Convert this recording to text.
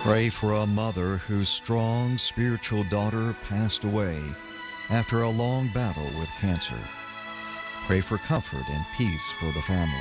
Pray for a mother whose strong spiritual daughter passed away after a long battle with cancer. Pray for comfort and peace for the family.